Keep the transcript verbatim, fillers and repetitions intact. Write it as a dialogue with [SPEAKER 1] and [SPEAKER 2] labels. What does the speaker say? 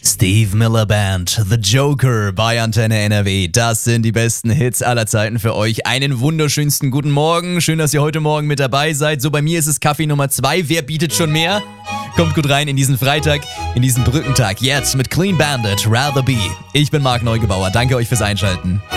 [SPEAKER 1] Steve Miller Band, The Joker bei Antenne N R W. Das sind die besten Hits aller Zeiten für euch. Einen wunderschönsten guten Morgen. Schön, dass ihr heute Morgen mit dabei seid. So, bei mir ist es Kaffee Nummer zwei. Wer bietet schon mehr? Kommt gut rein in diesen Freitag, in diesen Brückentag. Jetzt mit Clean Bandit, Rather Be. Ich bin Marc Neugebauer. Danke euch fürs Einschalten.